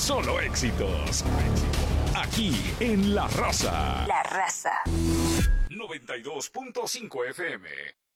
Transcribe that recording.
solo éxitos. Aquí en La Raza. La Raza. 92.5 FM.